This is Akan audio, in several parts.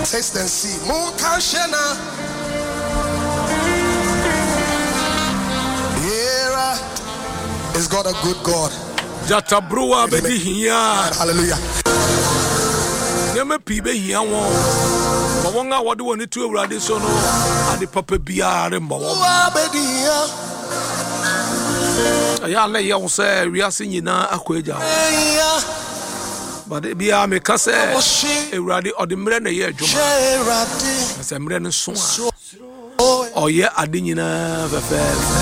Taste and see. Mukashena. Here is God a good God. Jatabruwa bedi hiya. Hallelujah. Nyame pibe hiya won. Wonga wode woni tu awurade so no ade papa biare mbawo. Bedi hiya. Ya le ye wo se wiase nyina akwaja. But bia me ka se awurade ode mre na ye adwuma. Se mre no so a. Oye ade nyina fefe.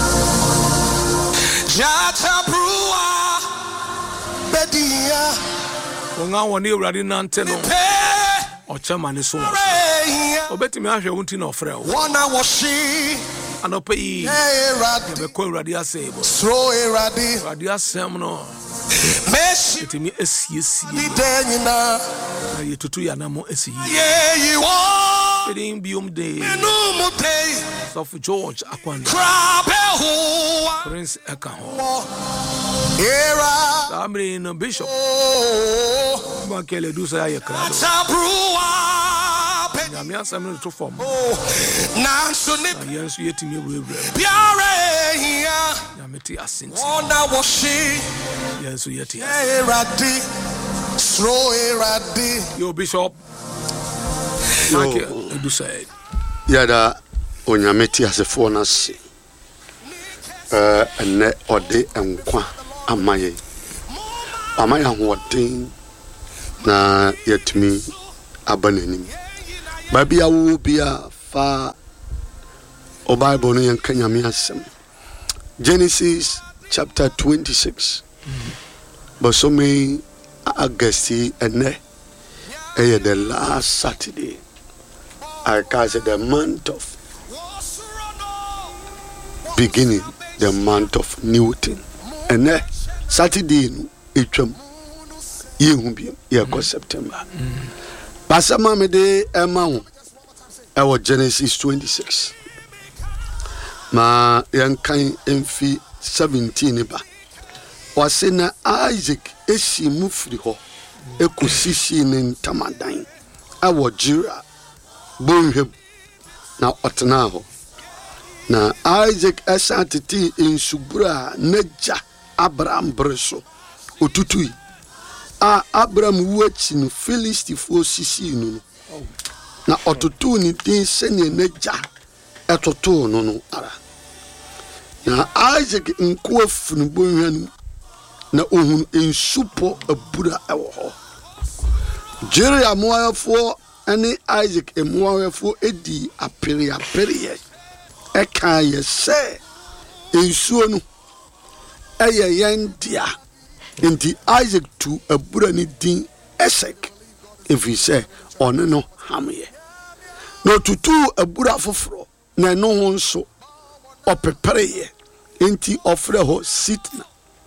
Jatabruwa bedia wonga woni awurade nante no ochema ne so obetimi ahwe wonti na ofre wo wona woshi anopa yi be ko awurade asebo so awurade asem no meshi etimi esiesie denyina na yetutu ya namo esiyi ye you edin biom de no mutei of George Akwani Prince Ekaho era Amri no Bishop Makele dusa ya krado Nyame asem to form na so ne yensu yetimi ewure biare hia Nyame ti asinti ona wo shi yensu yeti eradi stro eradi yo Bishop Makele dusa yada onyameti asefo na se ene ode enkwa amaye hoden na yetimi abanani babia wo bia fa o Bible no yanka nyame asem Genesis chapter 26 but so me August ene the last Saturday I cast the month of beginning, the month of Newton. And then Saturday, etwam yehubiem yeko September. Basama me de ema wo Genesis 26. Ma yankan emfi 17 ba. Wase na Isaac esi mufri ho ekosisi ne ntamadan. Awo Jira bonhweb na otena ho. Na Isaac asatiti insubra neja Abraham breso otutui Abraham wachi no Filistifo sisi no na otutu ni din sene neja etoto no ara na Isaac nko afunu bonhwanu na ohun insupo abura ewo ho Jere amoafo ani Isaac amoafo edi apere eka yese ensuo no eye yendia enti Isaac tu abura ni din Esek efi se one no hamye no tutu abura foforo na no ho nso opepereye enti ofre ho Sitna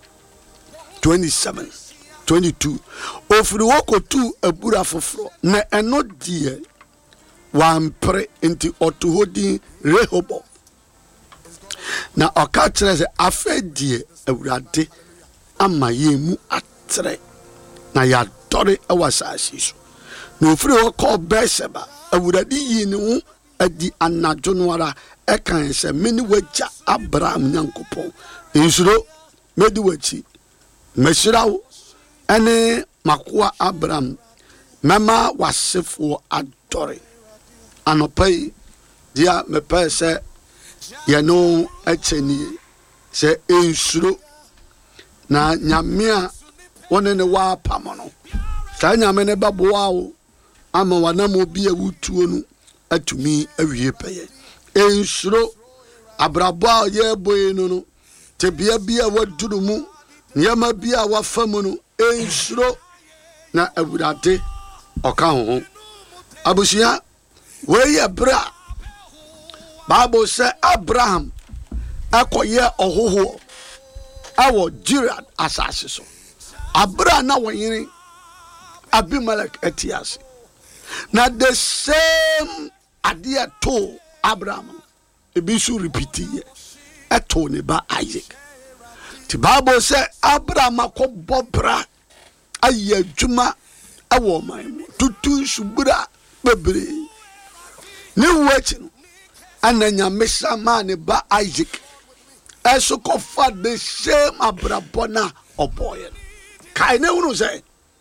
22 ofre wo kotu abura foforo na eno die wampre enti otuhodin Rehobo na okatre se afedie awurade amaye mu atre na ya dore awasasi so na ofre wo ko Beseba awurade yi ne ho adi anadwo no ara ekan se meni waja Abraham nyankopon insuro medi wachi mesirawo ene makoa Abraham mema wasefo adore anopai dia mepe se yeno echeni se insuro na nyamea wone ne wa pamono sa nyame ne baboa wo ama wanam obi awutuo no atumi awie peye insuro abrabo a ye boy no tebia bia waduru mu nyama bia wafamu no insuro na awurade oka ho abusia we bra Bible say Abraham akoye ohoho awo Gilead asase so Abraham na wonyere Abimelech etiase na the same idea to Abraham ebisu repeat ye eto ne ba Isaac the Bible say Abraham akobobra aye adwuma awo man tutu subura bebre ne wuachi no ana nyame sama ne ba Isaac eso kofa the same abrabona oboye kai ne hunu say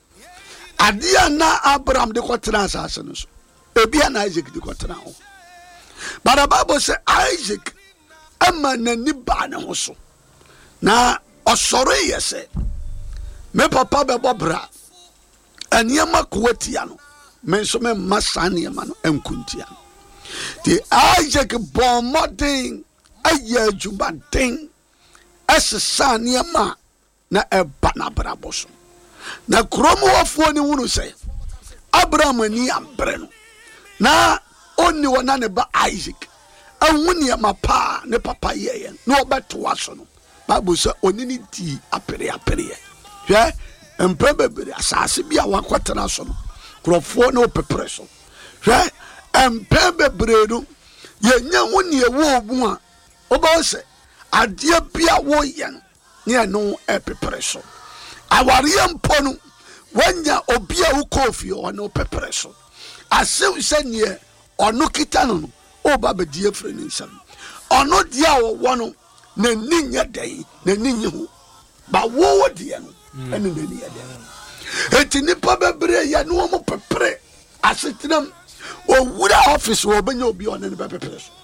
adia na Abraham de kotena asase no so ebia na Isaac de kotena ho. But the Bible say Isaac ama nani ba ne ho so na osoro yese me papa be bobra aniema kwatia no me so me masane ma no enkuntia no. The Isaac born modern aye jubaden esesa aniema na eba na braboso na kromo wafo ni hunu say Abraham ani ambre no na oni wona ne ba Isaac awuni ma pa ne papa ye no obeto aso no. Bible say oni ni di apere hwe empebebere asase bia wakotena so no krofo no pepere so hwe empebebere no yenya woni ewo obu a oba se ade bia wo yen ne no epepere so aware mpo no wanya obia wo kofi ono pepere so asew se ne ono kita no oba bedie frɛ ne nsam ono dia wo no na ninya dai na ninyi ho ba wo de no ene na ni yade enti nipa bebre ya no mo pepre asetinam owura office wo benya obi ono ne pepre so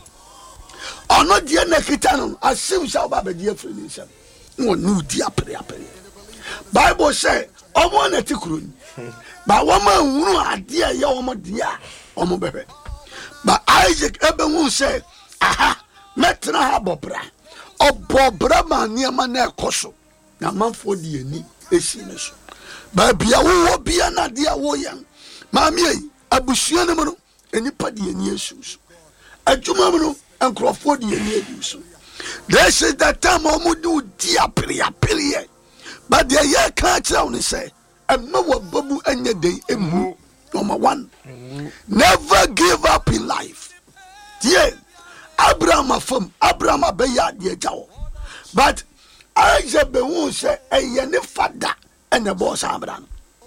ono dia na kita no asew sha oba bedie frɛ ne nsam no no di apre Bible say omo na tikuru ni ba wo ma hunu ade ya wo mo dia omo bebe ba Isaac ebe hu say aha metra ha bobra obobra ma niema na ekoso na manfo di ani esi ne so ba bia wo bia na dia wo yan maami yi abusua ne mo no enipa di ani esu so adwuma mo no enkrofo di ani edu so. This is the time omudu di apere but the year can't tell me say emma wa babu anya den emu. Number one, never give up in life. Yeah, Abraham afam Abraham abeya die jawo. But Isaac be won say eyene fada and the boss Abraham.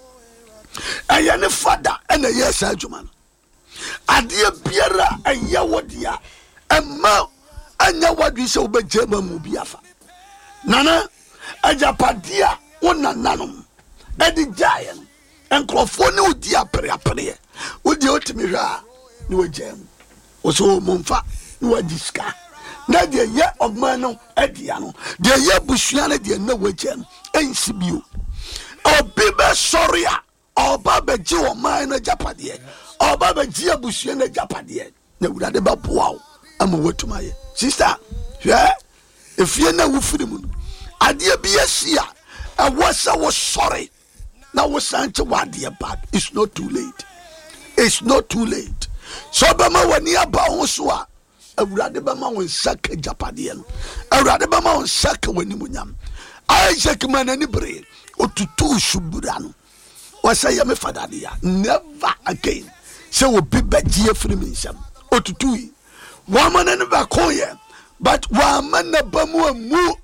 Eyene fada and the yes adwuma. Ade biara eye wodia emma anya wadu se obejema mu biafa. Nana ajapadia wona nanom edi giant enkrofo ne odi apre odi otimi hwa ne wajam oso momfa ne wadiska na de ye ogman no edia no de ye busua ne de na wajam ensibio obi be sorry a oba beji o man na japade oba beji abusua na japade na wurade ba boawo ama watumaye sister hwe efie na wufiri mu ade bi asia a wasa was sorry. Now we sanche wadi bad. It's not too late. It's not too late. So bama wani aba hoswa. Awurade bama won saka japade no. Awurade bama won saka wani munyam. Isaac manani bre otutu shubura no. Wasa ya me fada dia. Never again. Se obi beji afiri me nsam. Otutu yi. Wa manani ba koye. But wa manana bamu amu.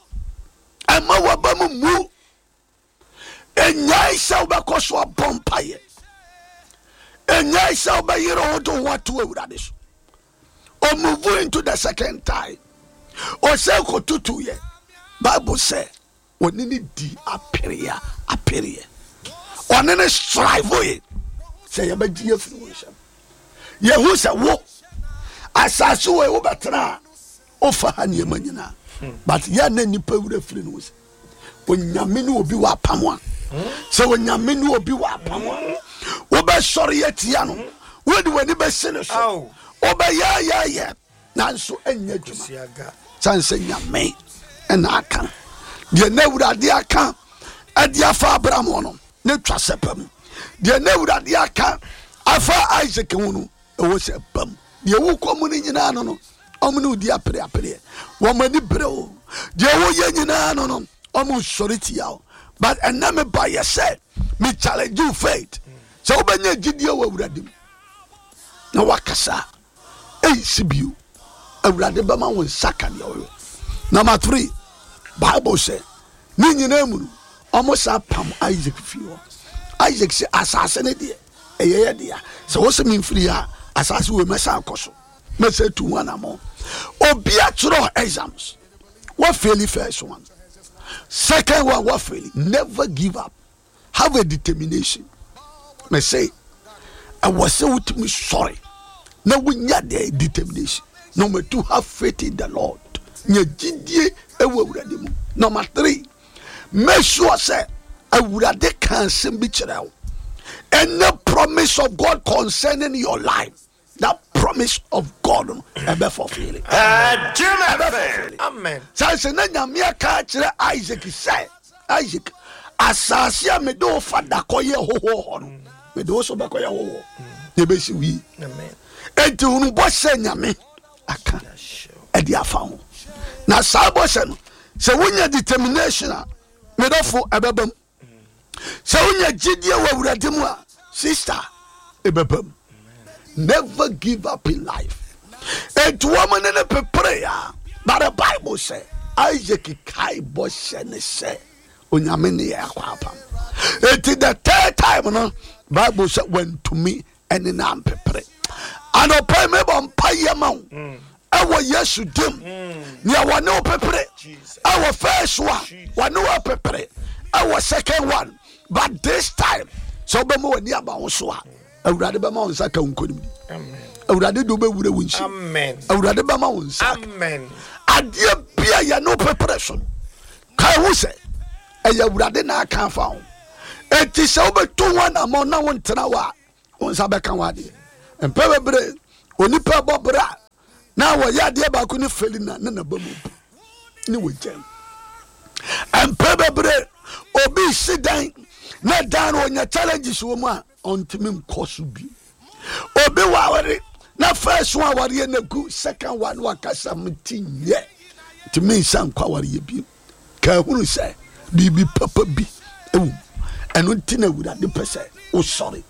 Ama wa bamu mu. Enyai sa ubako so abompaye. Enyai sa ubayiro hoto watu Awurade so. O move into the second time. O se ko tutu ye. Bible say onini di apere. Onene strive ye. Say yabaji afruwisha. Yehu se wo. Asasu we wo betra. Ofa hanye manyina. But ya na nipa wura firi no se. Onyame no obi wa pamwa. Se onyame no obi wa pamwa. Wo be sori etia no. Wo de wani be sene so. Wo be ya nanso enya djuma. Sanse nyame ena aka. De na wurade aka ade afa Abraham no. Ne twa sepam. De na wurade aka afa Isaac hunu ewo sepam. De wo komu ni nyina no. Omunu di apere. Wo mani breo. De wo ye nyina no. Omu soriti yao. But ename by your said, me challenge you faith. So obenya gidia wa Awurade. Na wakasa. Sibiu. Awurade ba ma won saka ne oyo. Number 3. Bible say, ni nyina mu almost pam Isaac fio. Isaac say asase ne de. Eye de ya. So wo se me mfiri ha asase we mesa akoso mesa tu one amount obi atro exams what fail first one second one what fail never give up have a determination me say I was say with me sorry now we need the determination. Number 2 have faith in the Lord nya gidie ewo awurade mu. Number 3 make sure say awurade kan sem bi kire wo. Any promise of God concerning your life, that promise of God ebe fulfill it. Amen. Say na nyame ka kire Isaac say Isaac asase a me do fada koye hoho no me do so be koye hoho ne be si wi. Amen. Enti unu bo se nyame aka e dia fa ho na sa bo se no se wonya determination me do fo ebebam se wonya gidie wa awurade mu a sister ebebam. Never give up in life. And woman in a prayer, but the Bible say Isaac kai bo se ne se onyamene ya kwapam. It is the third time no Bible said went to me and in am pepre. And o pay me bon paye ma wo. E wo Yesu dim. Ni wa ne o pepre. E wo first one, wa ne o pepre. E wo second one. But this time so be mo ni aba wo so a awurade be ma wo nsa ka unkonim. Amen. Awurade do be wure wunchi. Amen. Awurade be ma wo nsa. Amen. Ade bia ya no preparation. Kai wo se e ya awurade na aka fa wo. Enti se wo be to one amon na wo ntena wa wo nsa be kan wa de. Empe bebre onipa bobra na wo ya de ba ko ni felina na ba mu. Ni wo jam. Empe bebre obi sidan na dan onya challenges wo mu a ontimi nkoso bi obi wawari na first one wari na gu second one wakasa mtinye timi san kwa wari bi ka hunu se bibi papa bi ewu eno ntina wura de pese o sorry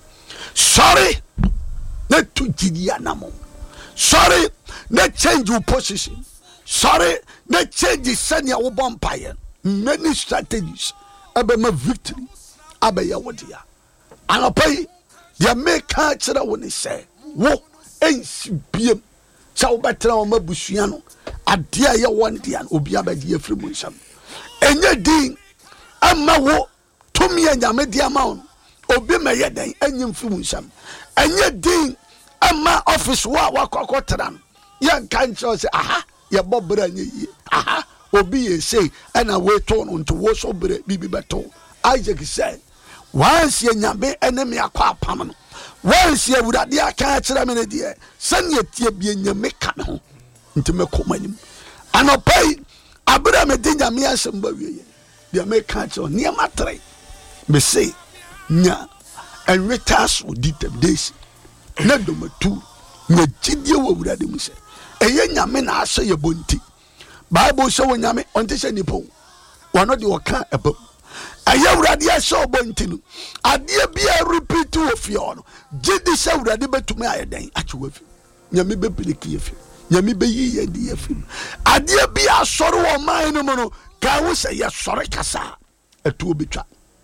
na to gidia namo sorry na change your position sorry na change senia wo bompaye many strategies abema victory abaya wodia anopai dia make kira woni say wo ensi biem sa wo betra wo mabusua no ade a ye won dia obi abadi afri mu nsam enye din ama wo tumi anyame dia ma won obi meye den anyim fri mu nsam enye din ama office wa wakokotra no ye kan kira say aha ye bobra anye yi aha obi ye say ana we to no nto wo so bre bibi beto Isaac said once ye nyame enemy akwa apam no once ye wurade aka kira me ne de sanye tie bie nyame ka ne ho ntime komanim anopai abra me de nyame asem ba wie de me ka kira ne matre me say nya and retas oditem days na domatu nya gidie wo wurade mu se eye nyame na ase ye bonti Bible say wo nyame onte se nipo wono de oka eba aya wurade ase obonti no ade bia repeat wo fie no gidi se wurade betumi ayeden achewafi nyame be piliki yafi nyame be yiye di yafi ade bia soro wo man no no ka wo se ye soro kasa etu obetwa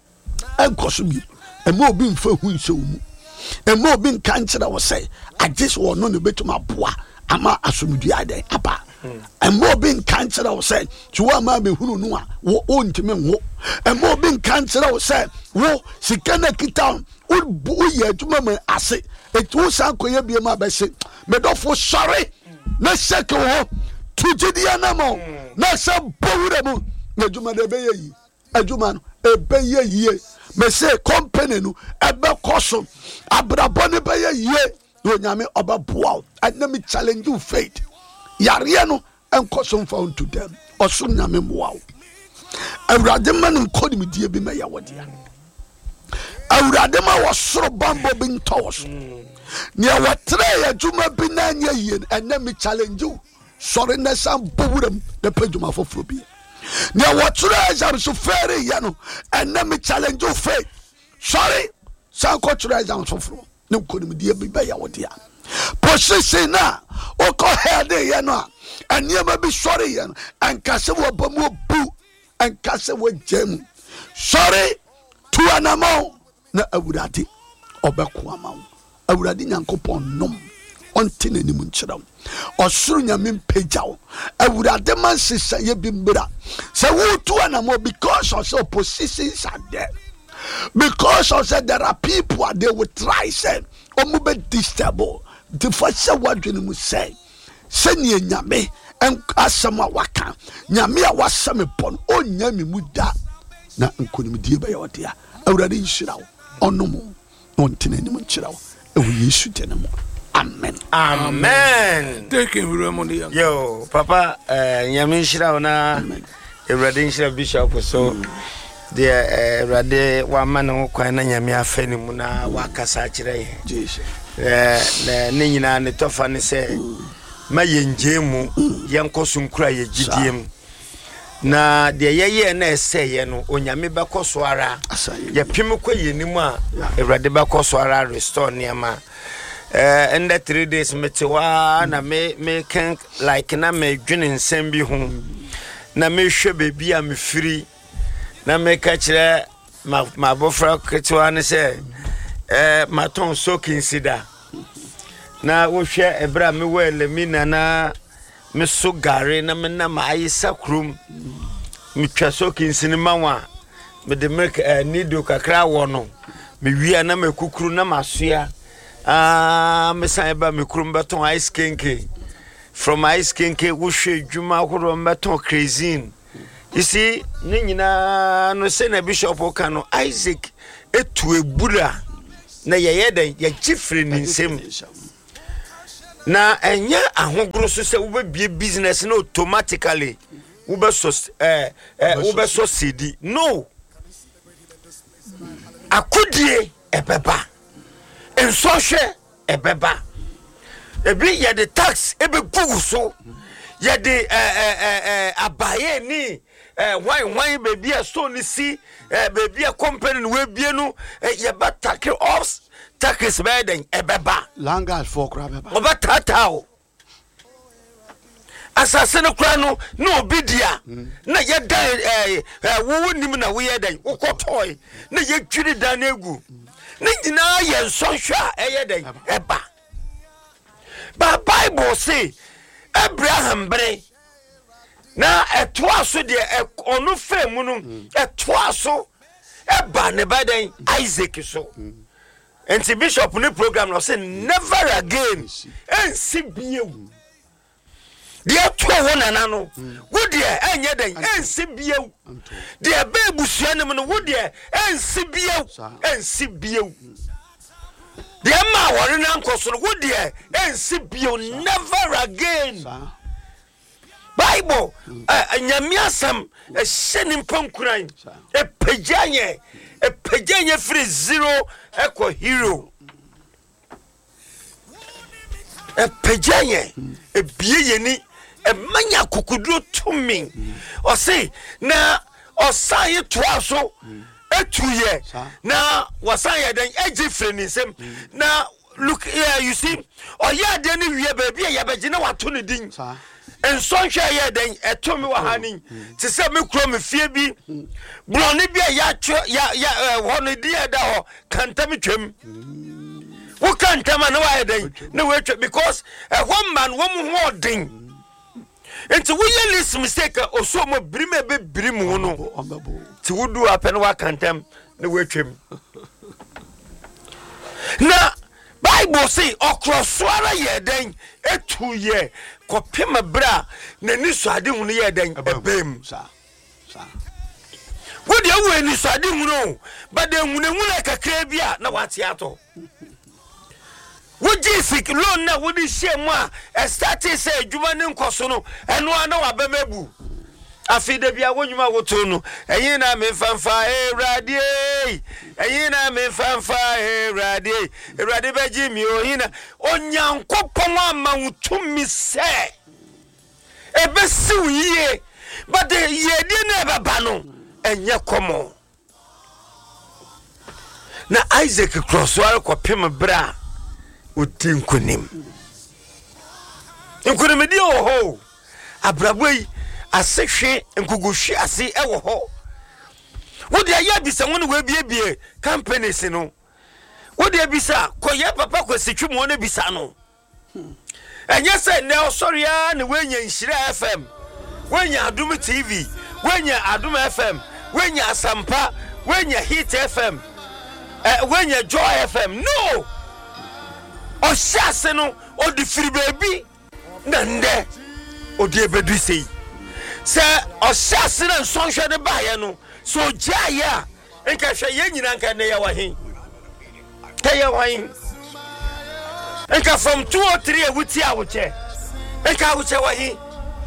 enkoso bi ema obi mfa hu nse mu ema obi nka nkyere wo se agis wo no betuma boa ama asomdua aden apa ema obi nka nkyere wo se tuwa ma be hunu no a wo ontime nwo ema obi nka nkyere wo se wo sikana kita wo ye adwuma ma ase etu san koye bia ma be se medofo sorry na seke wo tujidia na mo na se bowure mu na adwuma de be yi adwuma no ebe ye me say company no ebe koso abrabo ne be ye no nyame obaboa and me challenge you faith yare no enkoso found to them oso nyame moa awurade man nkodim die bi me ya wodia awurade ma wosoro bambo bi ntoso ne watre ya juma bi na nya yie and me challenge you sorry na sam bowuram de pejuma foforo bi ne watre exam so fere ya no and me challenge you faith sorry san ko tre exam foforo ne nkodim die bi be ya wodia position na o ko head ya no and yema bi sorry ya no and kase wo bamu bu and kase wo jam sorry to anamo na awurade obeko amawo awurade nyankopon nom ɔnte n'anim nkyerɛ wo ɔsoro nyame mpagya wo awurade ma nhyehyɛeɛ bi mmra sɛ wotu anamɔ because of the oppositions are there because of the there are people they will try say ɔmo bɛ disturb the first wadwene mu sɛ sɛnea nyame asɛm a waka nyame a wasɛm bɔ no ɔnya me mu da na nkonimdie bɛyɛ ɔde a awurade nhyira wo ɔno mu na ɔnte n'anim nkyerɛ wo ɛwɔ yesu tene mu amen amen take him remedy yo papa nyame nhyira wo na awurade nhyira bishop so de awurade wa ma no kwan na nyame afɛ ne mu na wakasa kyerɛ yɛ jesus na ne nyina ne tofa ne sɛ ma yɛngye mu yɛnkɔ so nkura yɛ gidie mu na de yɛyɛ na ɛsɛ yɛ no onyame bɛkɔ so ara yɛpem kɔ yɛnim a awurade bɛkɔ so ara restore nneɛma in the 3 days metewa na me can like na me dwene nsɛm bi ho na me hwɛ bebi a me firi na me ka kyerɛ ma bofra ketewa ne sɛ maton soaking sida na wo hwɛ ebra me wele mi na me so gare na me na ma ayisa krum me twa soaking sinima wa me de milk nido kakra wo no me wia na me kukuru na masoa me san ba me krum beton ice kenke from ice kenke wo hwɛ dwuma horo beton crazy. You see, Nina no send a bishop Okano Isaac etu ebura na yeyeden ye chifre ni nsem na enya ahogro so se wo be business na automatically wo be so cedi no akodie ebeba ensoshe ebeba ebi ye the tax ebe gugu so ye the abaye ni why baby a stone see baby a company we bie no ye ba tackle off tackles beden ebeba langas for crab oba tatao asase no kra no na obidia na ye dan wo nim na we ye dan ukotoy na ye twiri dan egu na nyina ye nsonhwa ye dan eba ba bible say Abraham bre na etoa so de onu fa mu no etoa so eba ne baden Isaac so enti bishop ne program no say never again ensi biewu de etoa wona na no wo de enye den ensi biewu de ba ebusua ne mu no wo de ensi biewu de ma wore na nkoso no wo de ensi biewu never again Bible nyame asam ehye mpamkuran epaganye free zero eko hero epaganye ebie yeni emanya kokuduro tumi o say na osaye toaso etuye na wasaye den eji free ni nsem na look here you see oya de ni wie ba bia ya beje na wato ne din en son hwe ye den etomi wa hanin ti se me kuro me fie bi broni bia ya hono di eda ho kantam twem wo kantam na wa den na we twa because one man wo mu ho den enti wo ye lis mistake oso mo brime be brimu no ti wudu apen wa kantam na we twem na Bible say okroswara ye den etuye kopema bra na ni suade hu ye den ebem wo de wo ni suade hu no ba de hu kakra bia na wate ato wo jisik loan na wo di shemu a start say adwuma ne nkoso no eno ana wa bemabu afide bia wonwuma woto no eyin na me fanfa erade eyin na me fanfa erade beji mi ohina onyankopon ama wutumi se ebesi wiye but yedi na baba no enye komo na Isaac crossware kopem bra otinkunim di oho abraboi asehwe nkuguhwe ase ewo ho wodi aya bisa wonu we biebie companies no wodi abisa koye papa kwasitwi mo na bisa no Enye say ne osori ya ne wenya Nhyira FM, wenya Adum TV, wenya Adum FM, wenya Asampa, wenya Hit FM, wenya Joy FM. No. Ohyase no odi firi baby na nde odi ebedu sei. Se ohyase na nsonhwe de baye no so gyaye a enka hwe ye nyina nka ne ye wahin. Teye wahin. Enka from 2 or 3 awuti awuche. Enka awuche wahin.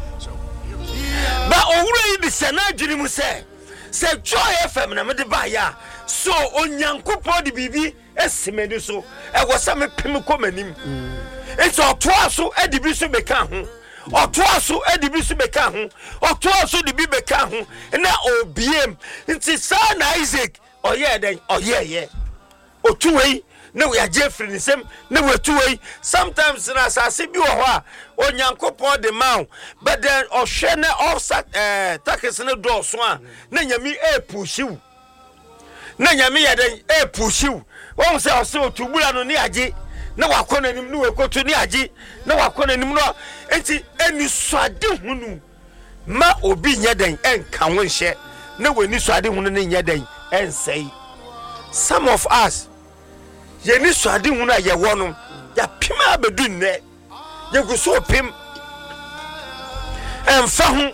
Ba owura yi bi se na adwini mu se Joy FM na me de baye a so onyankopɔ de bibi esimedi so e wo se me pem komanim. It's otoa so edi bi so beka ho. Otoa so edi bi so beka ho. Otoa so de bi beka ho na obiem. Nti sa na Isaac oye den oye otuwei na we Jeffrey ni sem na we tuwei. Sometimes na asase bi wo ho a onyankopɔ de ma but then ohwe na offset takes ne do so a na nyame pushiw. Na nyame ya den pushiw. Won se ose otubura no ni age na wakona nim no wekoto ni age na wakona nim no enti eni suade hunu ma obi nya den enka wo nhye na weni suade hunu ne nya den ensei. Some of us ye ni suade hunu a ye wo no ya pima abedu nne ye guso pim emfa hu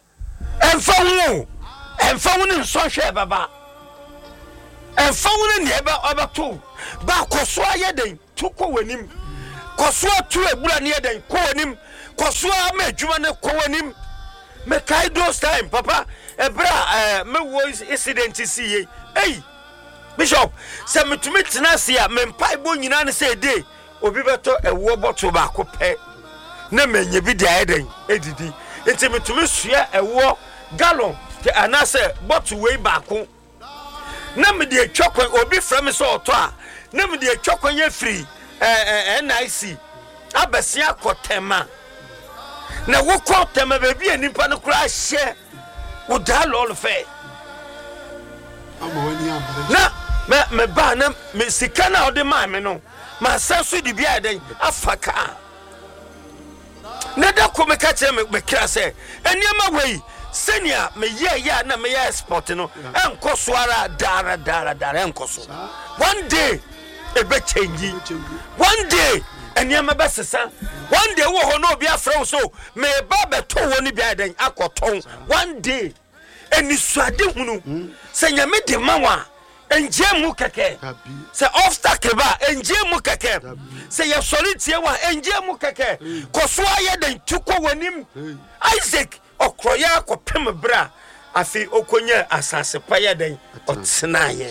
ni nsonhwe baba emfa hu ni eba obato ba koso ayeden tuko wanim koso atu ebura ne yeden ko wanim koso ama adwuma ne ko wanim me kai those time papa ebra me wo incident see hey bishop se metumi tenasia me mpai bo nyina ne se dey obi beto ewo bottle ba ko pe na menye bi dia eden edidi enti metumi sua ewo gallon ke anase bottle we ba ko na me de twakwan obi frame so oto a na me de twakwan ye free NIC abesia kotema na wo kotema be bi anipa no kura hye wo da lol fe na me ba na me sika na ode ma me no ma sanso di bia den afaka na da ko me ka che me kira se eniema wei senior me ye na me ye sport no enkoso ara dara enkoso one day e be change one day eniema be sesa one day wo ho no obi afra so me ba beto wo ni bia den akoton one day eni suade hunu senya me de mawa enje mu keke se obstacle ba enje mu keke se ye solitie wa enje mu keke koso aye den tuko wanim Isaac okroya akopem bra afi okonya asase paya den otsenaye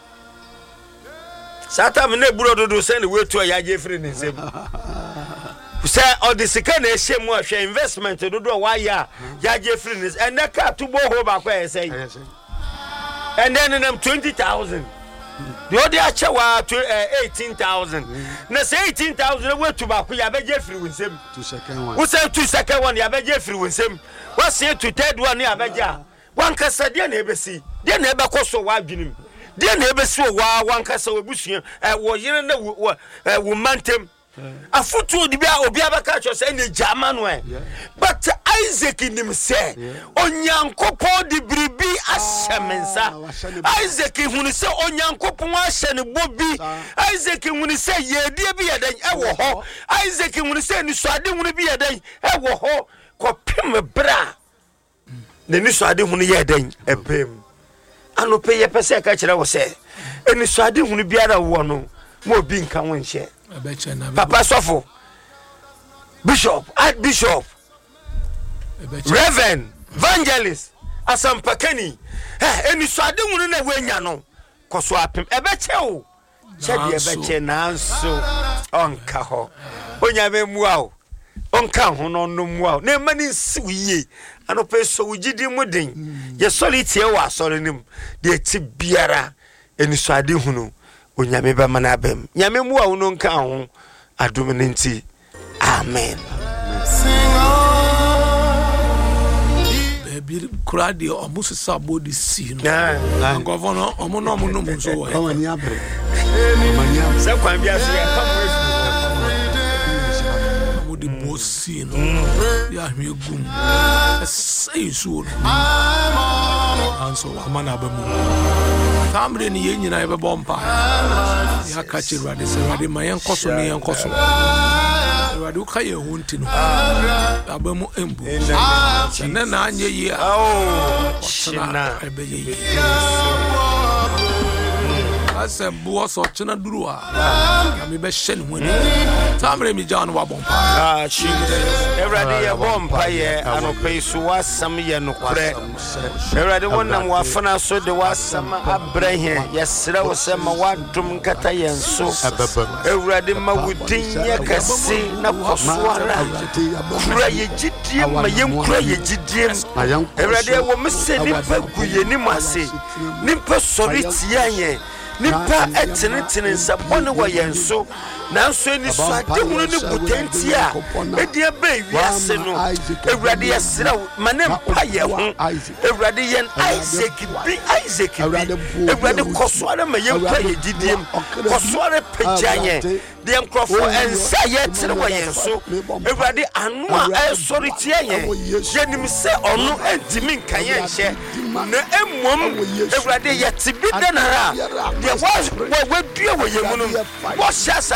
sata me na buro dodo se ne wetu ya Jeffrey ni nsem se odisika na ehye mu ahwe investment dodo wa ya Jeffrey ni and ka tubo ho ba kwa say and then them 20,000 the other achewa 18,000 na say 18,000 we to ba ku ya be Jeffrey nsem to second one we say to second one ya be Jeffrey nsem we say to third one ya be ja wan kasa de na ebesi de na ebe koso wa adwinim de na ebesi wa wan kasa obusuan wo yire na wo mantem afutu di bia obi abaka cho say na jama no but Isaac nim say onyankopon di biribi ashemensa Isaac hunu say onyankopon ahye ne bobi Isaac hunu say yedie bi yeden ewo ho Isaac hunu say ni suade hunu bi yeden ewo ho kopim bra ne ni suade hunu yeden ebem anope ye pese ka kire wo say eni suade hunu biara wo no mo bi nka won hye Papa Sofo Bishop Archbishop Reverend Evangelist Asampakani eni suade hunu na wenya no koso apem ebeche o chedi ebeche nanso onka ho onyame muao onka ho no no muao na mani nsiwiye anope so wugidi muden ye solitie wa asore nim de ti biara eni suade hunu onyame ba mana abem nyame muao no nka ho adom nti amen bir kradi omusu sabodi sino ngovono omuno munso wo amani abre se kwan bia se ya si no ya hwe gum sei so no anso ama na ba mu tamre ni ye nyina ye be bompa ya ka chi Awurade se Awurade ma yen koso ne yen koso Awurade ka ye hunti no aba mu embu na na anye ye Shina ebe ye ase bo so chena duru a me be hye ne honi tamre mi jan wa bompa Awurade ye bompa ye anope so wasam ye no kore Awurade wonam wafana so de wasam abrahe yesra wo se ma wadum kata yenso Awurade ma wudin ye kase na kosoara kura ye gidie ma ye kura ye gidie Awurade wo mse ni pagu ye ni mase ni pasori tia ye nipa etenetene nsabone wa yenso nanso eni so adehunu ne butanti a edia ba wiase no Awurade yesra mane mpa ye ho Awurade yen Isaac bi Awurade kosoare ma yenkwa ye gidiem kosoare pejanye de enkrofo ensa ye tere wa yenso Awurade anu a esori tie ye yenim se onu entimi nkaye hye na emom Awurade yetibi denara de wa dua wa yemunum wo hyasa